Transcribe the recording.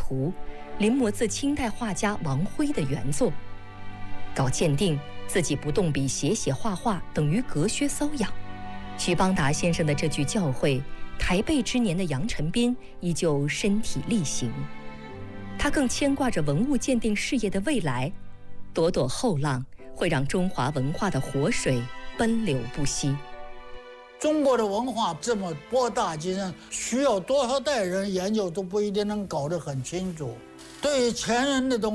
图，临摹自清代画家王辉的原作。搞鉴定，自己不动笔写画画，等于隔靴搔痒。徐邦达先生的这句教诲，台背之年的杨晨斌依旧身体力行。他更牵挂着文物鉴定事业的未来，朵朵后浪会让中华文化的活水奔流不息。 中国的文化这么博大精深，需要多少代人研究都不一定能搞得很清楚。对于前人的东西